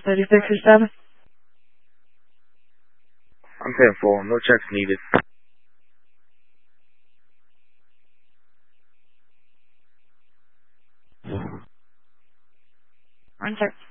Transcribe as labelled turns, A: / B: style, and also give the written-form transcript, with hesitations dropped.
A: 36 or 7?
B: I'm 10-4. No checks needed.
A: On check.